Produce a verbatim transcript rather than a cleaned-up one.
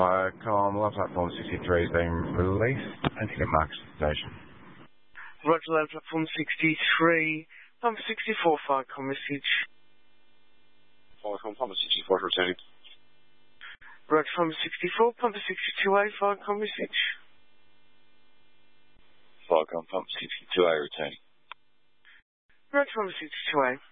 Viacom, lab platform sixty-three is being released. Antigate Marks Station. Roger, lab platform sixty-three, pump sixty-four, Viacom message. Viacom, pump sixty-four, returning. Roger, pump sixty-four, pump sixty-two A, Viacom message. Viacom, pump sixty-two A, returning. Roger, pump sixty-two A.